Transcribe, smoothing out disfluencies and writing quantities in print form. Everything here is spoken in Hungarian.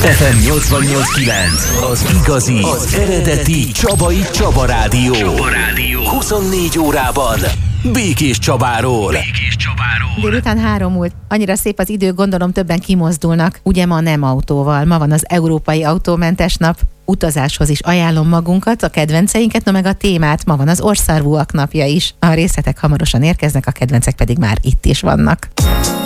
FM 88.9, az igazi, az eredeti Csabai Csaba Rádió. 24 órában Békés Csabáról. Délután 3 múlt. Annyira szép az idő, gondolom többen kimozdulnak. Ugye ma nem autóval, ma van az Európai Autómentes Nap. Utazáshoz is ajánlom magunkat, a kedvenceinket, no meg a témát. Ma van az orrszarvúak napja is. A részletek hamarosan érkeznek, a kedvencek pedig már itt is vannak.